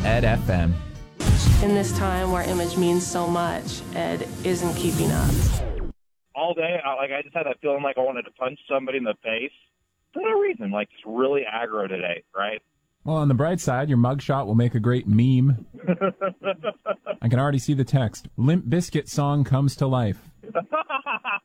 Ed FM. In this time where image means so much, Ed isn't keeping up. All day, I just had that feeling like I wanted to punch somebody in the face for no reason, like just really aggro today, right? Well, on the bright side, your mugshot will make a great meme. I can already see the text. Limp Bizkit song comes to life.